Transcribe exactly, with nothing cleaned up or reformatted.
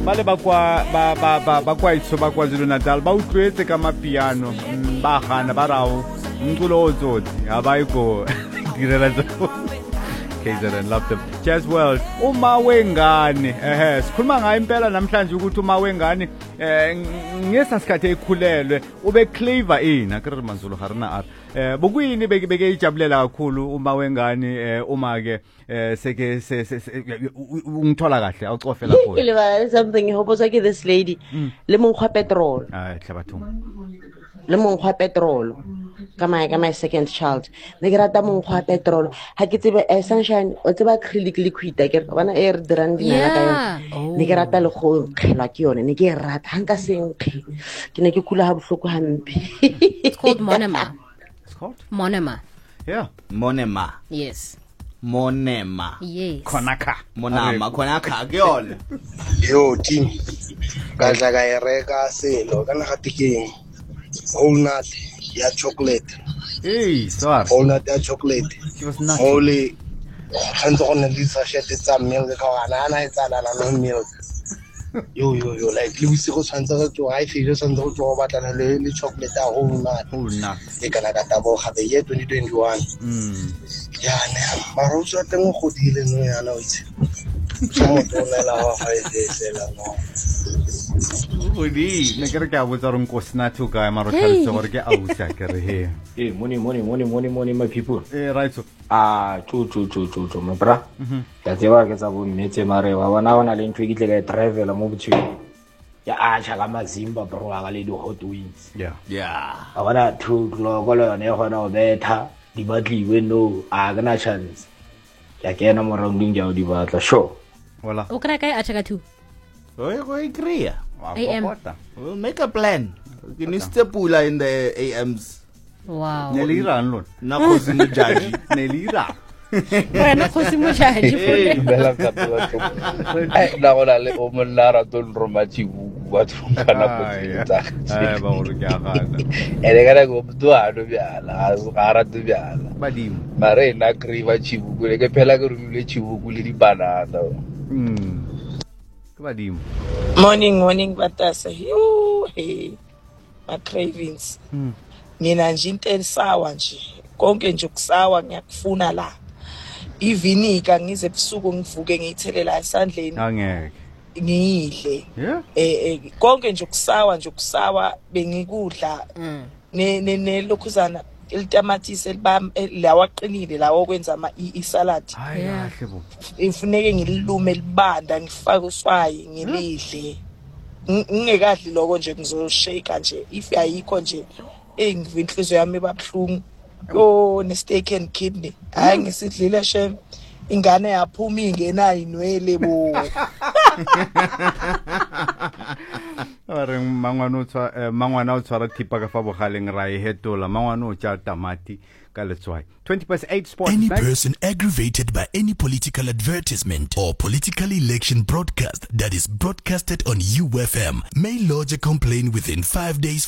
ba le ba kwa ba ba ba ba kwa itso ba kwa zulu Natal ba utlwetse ka mapiano ba gana ba rao mculo otsotsi abayiko direla zo K Z N love them Jazz World uma wengane ehe sikhuluma ngayo impela namhlanje ukuthi uma wengane eh ngesasikhathe ekhulelwe ube clever ina kare manzulu harina ar eh bokuyini beke beke ijabulela kakhulu uma wengane eh uma ke eh seke ungithola kahle awucofela khona ile ba something hobo sa ke this lady le monkgwa petrol ah hlabathong le monkgwa petrol kama ka my second child ne ke rata monkgwa petrol ha ke tsebe sunshine o tseba acrylic liquid ke bana e re dirang dinala ka yona ne ke rata le go khela ke yone ne ke rata hanka senkge ke ne ke kula ha bohloko hampe. It's called Monema. It's called Monema. Yeah, Monema. Yes. Monema. Yes. Konaka. Monama, Konaka, ke yona. Yo team. Ka tla ka e reka selo kana ga tikeng. Walnut ya chocolate. Hey, sorry. Walnut ya chocolate. She was not. Holy. Hands on the lisa shit tsa milk ka wana ana etsa la no milk. Yo yo yo like le bisi go tshwantsa go tswa I feel so ndo go batlana le le chocolate ya walnut. Walnut. E kana ka tabo ga be ye twenty twenty-one. Mm. Ya ne mara o tswa teng go dile no yana o itse. Mo tona la wa fa e sela no. Udi, ne kere ke a botsa reng kosna thu ka mara tlhaloso gore ke ausa kere he. Eh, money, money, money, money, money, my people. Eh, right so. Ah, chu chu chu chu chu, my bra. Ya tseba ke tsa bo mmetse mare wa bona bona le ntwe ke tle ka travel mo botshweng. Ya a cha ka mazimba bro ga le di hot wings. Yeah. Yeah. A bona two o'clock lo yone gona o betha di batliwe no a kana chance. Ya kena mo rounding ja o di batla sure. Wala. O kra kae a chaka two. Oy, oy, kriya. A M. We'll make a plan. Can you step pula in the A Ms? Wow. Nelira nlo. Na khosi mo jaji. Nelira. Wena khosi mo jaji pole. Bela ka tla tlo. Ai la gola le o mollara to romachi wa tsungana go tsa. Eh ba gore ke a gana. Ele kana go bua do byala, ga ra do byala. Badimo. Mare na kriva chibuku le ke phela ke rumile chibuku le di banana. Mm. Ke badimo. Morning, morning, Batasa. Yo, hey, my cravings. Mm. Mina nje into elisawa nje. Konke nje kusawa ngiyakufuna la. Ivinika ngize ebusuku ngivuke ngiyithelelela esandleni. Angeke. Ngiyidle. Yeah. Eh eh konke nje kusawa nje kusawa bengikudla. Ne ne ne lokhuzana ilitamatisi elibam lawaqinile lawo okwenza ama isalad. Hayi kahle bo. Ifuneke ngililume libanda ngifake uswayi ngilidle. Ngingekadli lokho nje ngizoshake nje if ayikho nje engive inhliziyo yami ebabhlungu. Yo ne steak and kidney. Hayi ngisidlile shem. Ingane yaphuma ingena inwele bo. Are mangwana o tswa mangwana o tswara thipa ka fa bogaleng ra e hetola mangwana o tja tamati ka letswai. twenty past eight sports. Any back. person aggravated by any political advertisement or political election broadcast that is broadcasted on U F M may lodge a complaint within five days